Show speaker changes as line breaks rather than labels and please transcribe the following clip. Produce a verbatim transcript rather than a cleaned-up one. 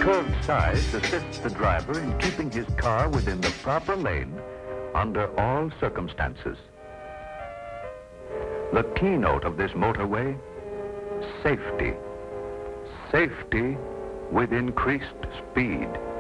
curved size assists the driver in keeping his car within the proper lane under all circumstances. The keynote of this motorway, safety. Safety with increased speed.